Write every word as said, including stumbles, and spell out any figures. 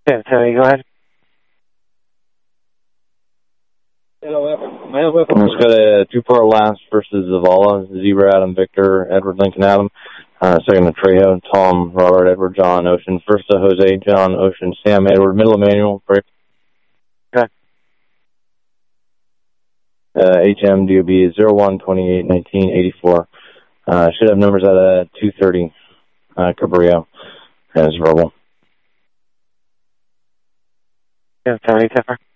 Yeah, Tony, go ahead. Let's go to two four last versus Zavala, Zebra, Adam, Victor, Edward, Lincoln, Adam. Uh, second to Trejo, Tom, Robert, Edward, John, Ocean. First to Jose, John, Ocean, Sam, Edward, middle Emmanuel, break. Okay. Uh, H M D O B is zero one twenty-eight nineteen eighty-four. Uh, should have numbers at uh, two thirty. Uh, Cabrillo as verbal. Yeah, Tony, Teffer.